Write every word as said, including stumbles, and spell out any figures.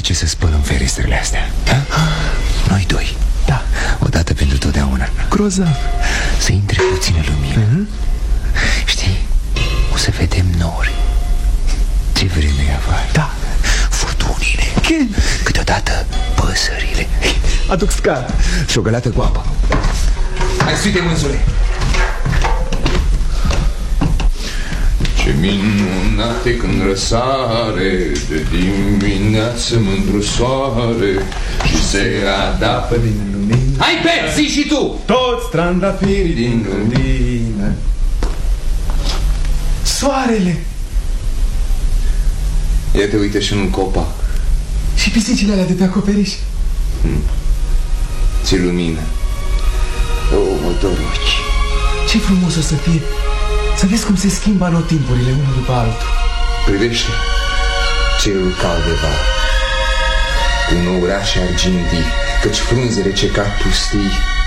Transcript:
ce să spălăm ferestrele astea, da? Noi doi. Da. Odată pentru totdeauna. Grozav. Să intre puțină lumină. uh-huh. Știi, o să vedem nori. Ce vreme e afară. Da. Furtunile. Câteodată păsările. Aduc scara și o găleată cu apă. Hai, suite, mânzule. Ce minunate când răsare de dimineață mândru soare și se adapă din lumină. Hai, Pet, zi și tu! Toți trandafirii din lumină. Soarele. Ia te uite și în copac. Și pisicile alea de pe acoperiș. hmm. Ți lumină. O, mă doroci. Ce frumos o să fie să vezi cum se schimbă anotimpurile unul după altul. Privește cerul cald de vară, cu nouărașe argintii, căci frunzele ce cad pustii